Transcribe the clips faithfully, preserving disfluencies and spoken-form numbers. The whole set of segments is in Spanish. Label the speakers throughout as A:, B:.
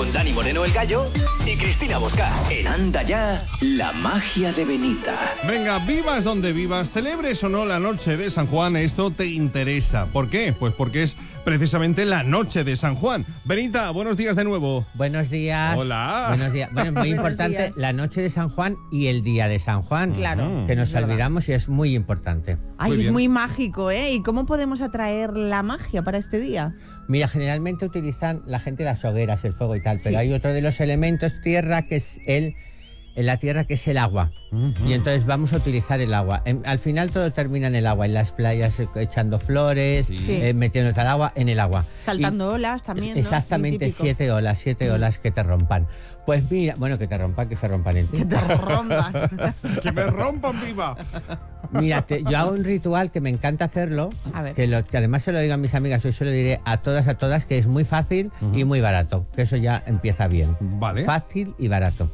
A: con Dani Moreno el Gallo y Cristina Bosca. En Anda Ya, la magia de Benita.
B: Venga, vivas donde vivas, celebres o no la noche de San Juan, esto te interesa. ¿Por qué? Pues porque es precisamente la noche de San Juan. Benita, buenos días de nuevo.
C: Buenos días.
B: Hola.
C: Buenos días. Bueno, es muy importante
D: días.
C: la noche de San Juan y el día de San Juan.
D: Claro.
C: Que nos
D: Es verdad.
C: olvidamos y es muy importante.
D: Ay,
B: Muy
D: es
B: bien.
D: muy mágico, ¿eh? ¿Y cómo podemos atraer la magia para este día?
C: Mira, generalmente utilizan la gente las hogueras, el fuego y tal, pero hay otro de los elementos tierra que es el, en la tierra que es el agua. Uh-huh. Y entonces vamos a utilizar el agua. En, al final todo termina en el agua, en las playas eh, echando flores,
B: Sí.
C: eh, metiéndote al agua, en el agua.
D: Saltando
C: Y-
D: olas también, ¿no?
C: Exactamente,
D: Sí, típico.
C: siete olas, siete olas que te rompan. Pues mira, bueno, que te rompan, que se rompan en ti.
D: Que te rompan.
B: ¡Que me rompan viva!
C: Mira, te- yo hago un ritual que me encanta hacerlo,
D: A ver.
C: que, lo, que además se lo digo a mis amigas, yo se lo diré a todas, a todas, que es muy fácil uh-huh. y muy barato, que eso ya empieza bien.
B: Vale.
C: Fácil y barato.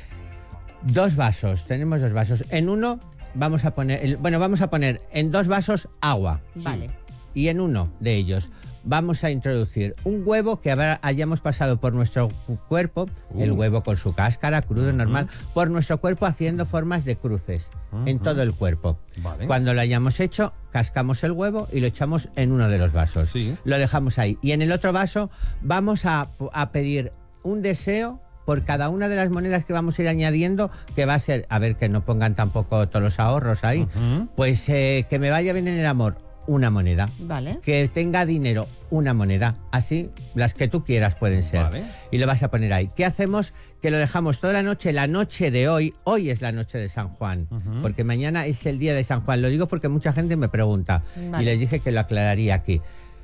C: Dos vasos, tenemos dos vasos. En uno vamos a poner, el, bueno, vamos a poner en dos vasos agua.
D: Vale.
C: Y en uno de ellos vamos a introducir un huevo que habrá, hayamos pasado por nuestro cuerpo, uh. el huevo con su cáscara, crudo, uh-huh. normal, por nuestro cuerpo haciendo formas de cruces uh-huh. en todo el cuerpo.
B: Vale.
C: Cuando lo hayamos hecho, cascamos el huevo y lo echamos en uno de los vasos.
B: Sí.
C: Lo dejamos ahí. Y en el otro vaso vamos a, a pedir un deseo por cada una de las monedas que vamos a ir añadiendo, que va a ser, a ver, que no pongan tampoco todos los ahorros ahí, uh-huh. pues eh, que me vaya bien en el amor, una moneda.
D: Vale.
C: Que tenga dinero, una moneda. Así, las que tú quieras pueden ser.
B: Vale.
C: Y lo vas a poner ahí. ¿Qué hacemos? Que lo dejamos toda la noche, la noche de hoy. Hoy es la noche de San Juan. Uh-huh. Porque mañana es el día de San Juan. Lo digo porque mucha gente me pregunta. Vale. Y les dije que lo aclararía aquí.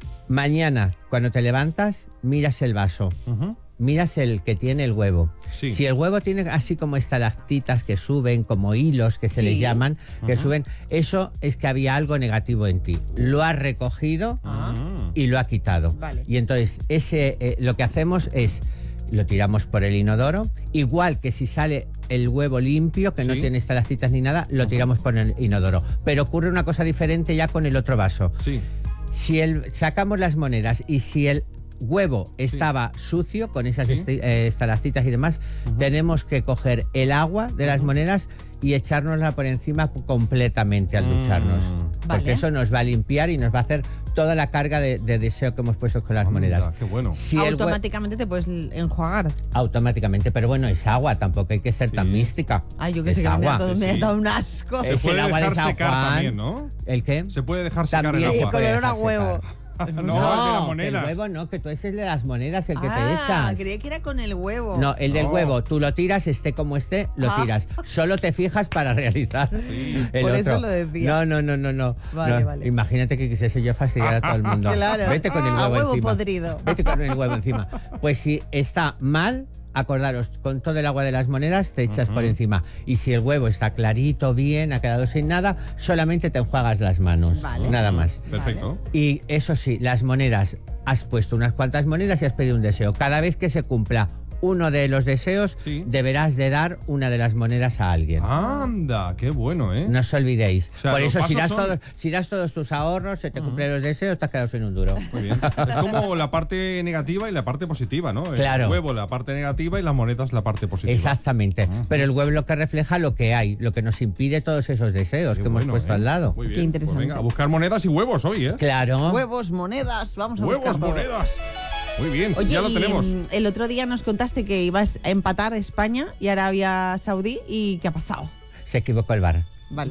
C: Mañana, cuando te levantas, miras el vaso. Uh-huh. Miras el que tiene el huevo. Sí. Si el huevo tiene así como estalactitas que suben, como hilos que se sí. les llaman, que uh-huh. suben, eso es que había algo negativo en ti. Lo has recogido uh-huh. y lo ha quitado.
D: Vale.
C: Y entonces ese eh, lo que hacemos es, lo tiramos por el inodoro, igual que si sale el huevo limpio, que sí. no tiene estalactitas ni nada, lo uh-huh. tiramos por el inodoro. Pero ocurre una cosa diferente ya con el otro vaso.
B: Sí.
C: Si el, sacamos las monedas y si el huevo estaba sí. sucio con esas ¿Sí? est- eh, estalactitas y demás, uh-huh. tenemos que coger el agua de las uh-huh. monedas y echárnosla por encima completamente al ducharnos. Mm. Porque vale. eso nos va a limpiar y nos va a hacer toda la carga de, de deseo que hemos puesto con las oh, monedas.
B: Mira, qué bueno.
D: Si automáticamente hue- te puedes enjuagar.
C: Automáticamente, pero bueno, es agua, tampoco hay que ser sí. tan mística.
D: Ay, yo que
C: es
D: sé que
C: agua.
D: me ha dado,
B: sí,
D: me ha
B: sí.
D: dado un asco.
B: Se
C: es
B: puede
C: el agua
B: dejar
C: de San
B: secar
C: Juan.
B: también, ¿no?
C: ¿El qué?
B: Se puede dejar secar
C: también
B: el agua.
D: Con olor a huevo.
B: No,
C: no,
B: el de las monedas.
C: El huevo no, que tú ese es el de las monedas, el que
D: ah,
C: te echas.
D: creía que era con el huevo.
C: No, el del
B: oh.
C: huevo, tú lo tiras, esté como esté, lo
D: ah.
C: tiras. Solo te fijas para realizar
B: sí.
C: el
D: Por
C: otro.
D: eso lo decía.
C: No, no, no, no, no.
D: Vale,
C: no.
D: vale.
C: Imagínate que quisiese yo fastidiar a todo el mundo.
D: Claro.
C: Vete con el huevo,
D: a huevo
C: encima.
D: podrido.
C: Vete con el huevo encima. Pues si está mal, acordaros, con todo el agua de las monedas te echas uh-huh. por encima. Y si el huevo está clarito, bien, ha quedado sin nada, solamente te enjuagas las manos.
D: Vale.
C: Nada más.
B: Perfecto.
C: Y eso sí, las monedas, has puesto unas cuantas monedas y has pedido un deseo. Cada vez que se cumpla uno de los deseos, sí. deberás de dar una de las monedas a alguien.
B: Anda, qué bueno, ¿eh?
C: No os olvidéis.
B: O sea,
C: por eso, si das,
B: son...
C: todos, si das todos tus ahorros, se te uh-huh. cumplen los deseos, te has quedado sin un duro.
B: Muy bien. Es como la parte negativa y la parte positiva, ¿no?
C: Claro.
B: El huevo, la parte negativa, y las monedas, la parte positiva.
C: Exactamente. Uh-huh. Pero el huevo lo que refleja lo que hay, lo que nos impide todos esos deseos qué que bueno, hemos puesto
B: ¿eh?
C: al lado.
B: Muy bien.
D: Qué interesante.
B: Pues venga, a buscar monedas y huevos hoy, ¿eh?
C: Claro.
D: Huevos, monedas, vamos a
B: Huevos,
D: buscar
B: monedas. Muy bien,
D: Oye,
B: ya lo
D: y
B: tenemos.
D: El otro día nos contaste que ibas a empatar España y Arabia Saudí. ¿Y qué ha pasado?
C: Se equivocó el bar.
D: Vale.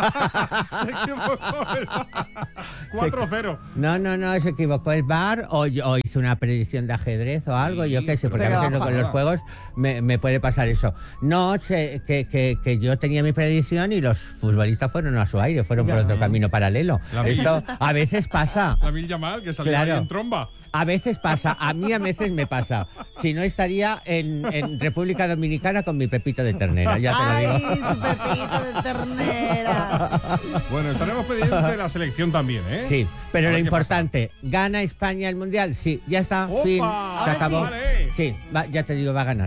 B: Se equivocó el bar. cuatro cero.
C: No, no, no, se equivocó el bar o, o hizo una predicción de ajedrez o algo, sí, yo qué sé, porque a veces con los juegos me, me puede pasar eso. No, sé, que, que, que yo tenía mi predicción y los futbolistas fueron a su aire, fueron ya. por otro camino paralelo. La Esto mil... a veces pasa.
B: La Mil Yamal, que salió
C: claro.
B: ahí en tromba.
C: A veces pasa, a mí a veces me pasa. Si no, estaría en, en República Dominicana con mi pepito de ternera, ya te lo digo.
D: ¡Ay, su pepito de ternera!
B: Bueno, estaremos pendientes de la selección también, ¿eh?
C: Sí, pero lo importante, ¿gana España el Mundial? Sí, ya está,
B: ¡Opa!
C: fin, se
B: ¡Ahora
C: acabó.
B: Sí, vale.
C: Sí, va, ya te digo, va a ganar.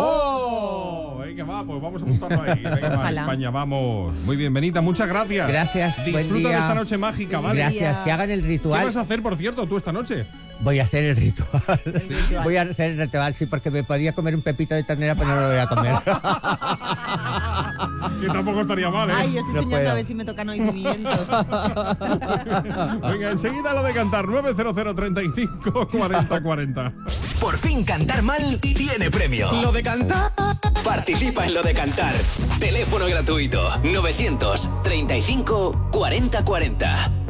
B: ¡Oh! Venga, va, pues vamos a apuntarlo ahí. Venga, va, España, vamos. Muy bien, Benita, muchas gracias.
C: Gracias,
B: Disfruta
C: buen día.
B: de esta noche mágica, ¿vale?
C: Gracias, que hagan el ritual.
B: ¿Qué vas a hacer, por cierto, tú esta noche?
C: Voy a hacer el ritual. Voy a hacer el ritual, sí, porque me podía comer un pepito de ternera, pero no lo voy a comer.
B: Que tampoco estaría mal, ¿eh?
D: Ay, yo estoy
C: No
D: soñando
C: puedo.
D: a ver si me tocan hoy vientos.
B: Venga, enseguida lo de cantar. nueve cero cero, treinta y cinco, cuarenta, cuarenta.
A: Por fin cantar mal tiene premio. Lo de cantar. Participa en lo de cantar. Teléfono gratuito novecientos treinta y cinco, cuarenta, cuarenta.